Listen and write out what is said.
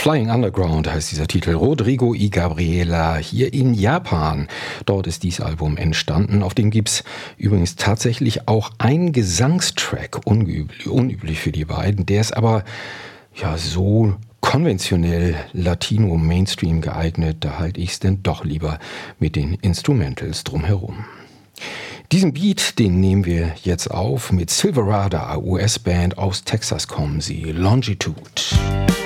Flying Underground heißt dieser Titel. Rodrigo y Gabriela hier in Japan. Dort ist dieses Album entstanden. Auf dem gibt's übrigens tatsächlich auch einen Gesangstrack, unüblich für die beiden. Der ist aber ja so konventionell Latino-Mainstream geeignet. Da halte ich es denn doch lieber mit den Instrumentals drumherum. Diesen Beat, den nehmen wir jetzt auf mit Silverado, US-Band aus Texas kommen sie, Longitude.